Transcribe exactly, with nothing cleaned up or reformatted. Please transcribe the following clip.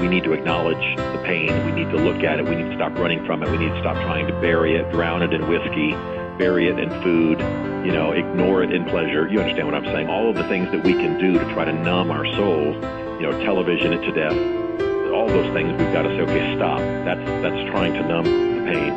We need to acknowledge the pain. We need to look at it. We need to stop running from it. We need to stop trying to bury it, drown it in whiskey, bury it in food, you know, ignore it in pleasure. You understand what I'm saying? All of the things that we can do to try to numb our soul, you know, television it to death, all those things we've got to say, okay, stop. That's, that's trying to numb the pain.